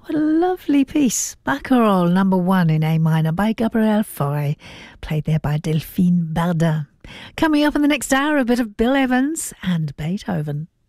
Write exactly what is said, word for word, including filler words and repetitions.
What a lovely piece. Baccarol, number one in A minor by Gabriel Fauré, played there by Delphine Bardin. Coming up in the next hour, a bit of Bill Evans and Beethoven.